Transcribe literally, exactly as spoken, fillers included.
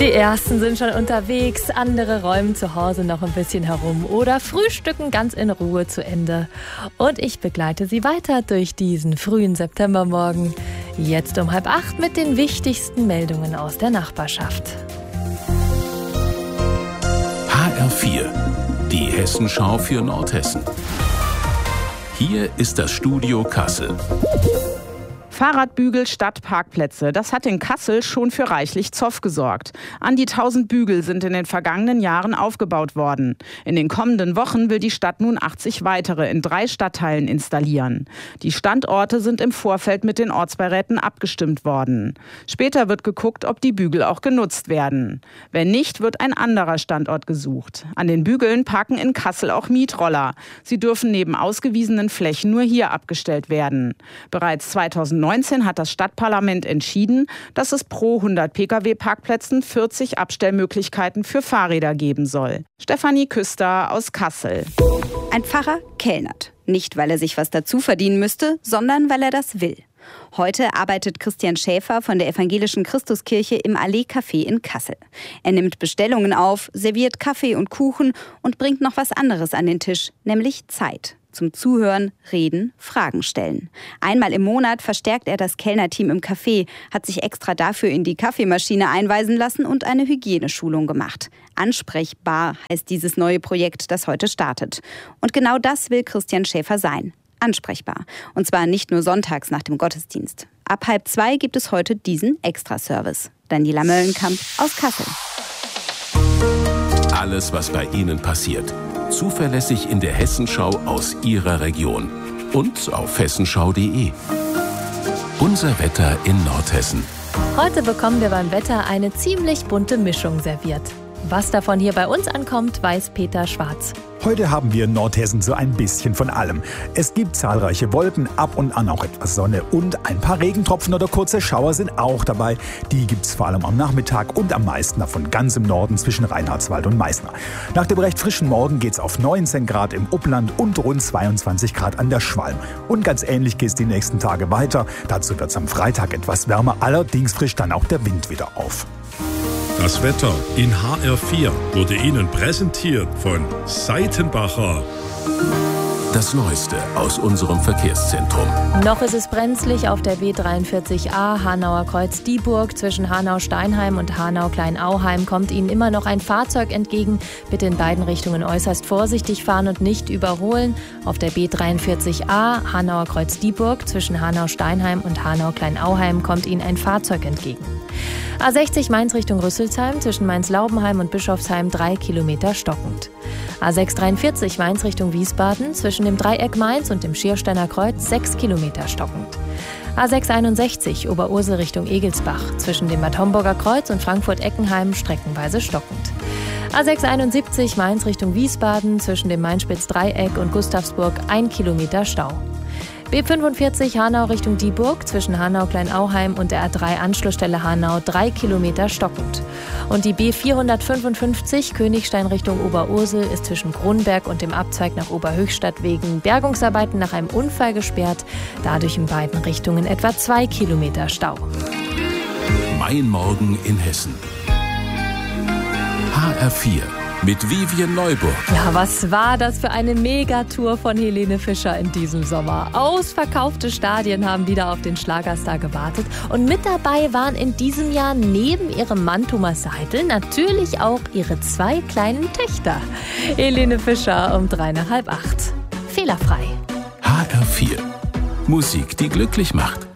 Die ersten sind schon unterwegs, andere räumen zu Hause noch ein bisschen herum oder frühstücken ganz in Ruhe zu Ende. Und ich begleite Sie weiter durch diesen frühen Septembermorgen. Jetzt um halb acht mit den wichtigsten Meldungen aus der Nachbarschaft. H R vier, die Hessenschau für Nordhessen. Hier ist das Studio Kassel. Fahrradbügel statt Parkplätze, das hat in Kassel schon für reichlich Zoff gesorgt. An die tausend Bügel sind in den vergangenen Jahren aufgebaut worden. In den kommenden Wochen will die Stadt nun achtzig weitere in drei Stadtteilen installieren. Die Standorte sind im Vorfeld mit den Ortsbeiräten abgestimmt worden. Später wird geguckt, ob die Bügel auch genutzt werden. Wenn nicht, wird ein anderer Standort gesucht. An den Bügeln parken in Kassel auch Mietroller. Sie dürfen neben ausgewiesenen Flächen nur hier abgestellt werden. Bereits zweitausendneunzehn hat das Stadtparlament entschieden, dass es pro hundert Pkw-Parkplätzen vierzig Abstellmöglichkeiten für Fahrräder geben soll. Stefanie Küster aus Kassel. Ein Pfarrer kellnert. Nicht, weil er sich was dazu verdienen müsste, sondern weil er das will. Heute arbeitet Christian Schäfer von der Evangelischen Christuskirche im Allee-Café in Kassel. Er nimmt Bestellungen auf, serviert Kaffee und Kuchen und bringt noch was anderes an den Tisch, nämlich Zeit. Zum Zuhören, Reden, Fragen stellen. Einmal im Monat verstärkt er das Kellnerteam im Café, hat sich extra dafür in die Kaffeemaschine einweisen lassen und eine Hygieneschulung gemacht. Ansprechbar heißt dieses neue Projekt, das heute startet. Und genau das will Christian Schäfer sein. Ansprechbar. Und zwar nicht nur sonntags nach dem Gottesdienst. Ab halb zwei gibt es heute diesen Extraservice. Daniela Möllenkamp aus Kassel. Alles, was bei Ihnen passiert. Zuverlässig in der Hessenschau aus Ihrer Region. Und auf hessenschau punkt de. Unser Wetter in Nordhessen. Heute bekommen wir beim Wetter eine ziemlich bunte Mischung serviert. Was davon hier bei uns ankommt, weiß Peter Schwarz. Heute haben wir in Nordhessen so ein bisschen von allem. Es gibt zahlreiche Wolken, ab und an auch etwas Sonne und ein paar Regentropfen oder kurze Schauer sind auch dabei. Die gibt's vor allem am Nachmittag und am meisten davon ganz im Norden zwischen Reinhardswald und Meißner. Nach dem recht frischen Morgen geht's auf neunzehn Grad im Upland und rund zweiundzwanzig Grad an der Schwalm. Und ganz ähnlich geht's die nächsten Tage weiter. Dazu wird's am Freitag etwas wärmer, allerdings frischt dann auch der Wind wieder auf. Das Wetter in H R vier wurde Ihnen präsentiert von Seitenbacher. Das Neueste aus unserem Verkehrszentrum. Noch ist es brenzlig auf der B dreiundvierzig A Hanauer Kreuz-Dieburg. Zwischen Hanau-Steinheim und Hanau-Kleinauheim kommt Ihnen immer noch ein Fahrzeug entgegen. Bitte in beiden Richtungen äußerst vorsichtig fahren und nicht überholen. Auf der B dreiundvierzig A Hanauer Kreuz-Dieburg zwischen Hanau-Steinheim und Hanau-Kleinauheim kommt Ihnen ein Fahrzeug entgegen. A sechzig Mainz Richtung Rüsselsheim zwischen Mainz-Laubenheim und Bischofsheim drei Kilometer stockend. A sechs dreiundvierzig Mainz Richtung Wiesbaden zwischen dem Dreieck Mainz und dem Schiersteiner Kreuz sechs Kilometer stockend. A sechs einundsechzig Oberursel Richtung Egelsbach zwischen dem Bad Homburger Kreuz und Frankfurt-Eckenheim streckenweise stockend. A sechs einundsiebzig Mainz Richtung Wiesbaden zwischen dem Mainspitz-Dreieck und Gustavsburg ein Kilometer Stau. B fünfundvierzig Hanau Richtung Dieburg zwischen Hanau-Kleinauheim und der A drei Anschlussstelle Hanau drei Kilometer stockend. Und die B vierhundertfünfundfünfzig Königstein Richtung Oberursel ist zwischen Kronberg und dem Abzweig nach Oberhöchstadt wegen Bergungsarbeiten nach einem Unfall gesperrt. Dadurch in beiden Richtungen etwa zwei Kilometer Stau. Mein Morgen in Hessen. H R vier. Mit Vivian Neuburg. Ja, was war das für eine Megatour von Helene Fischer in diesem Sommer? Ausverkaufte Stadien haben wieder auf den Schlagerstar gewartet. Und mit dabei waren in diesem Jahr neben ihrem Mann Thomas Seidel natürlich auch ihre zwei kleinen Töchter. Helene Fischer um drei nach halb acht. Fehlerfrei. H R vier. Musik, die glücklich macht.